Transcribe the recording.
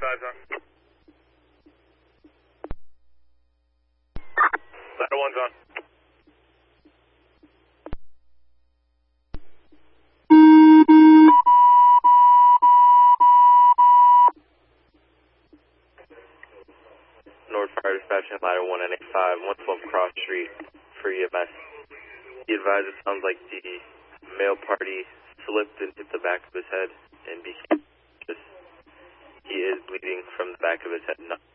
95's on. Ladder 1's on. North Fire Dispatching Ladder 1 NA5, 112 Cross Street for EMS. He advised it sounds like the male party slipped and hit the back of his head and became just, he is bleeding from the back of his head.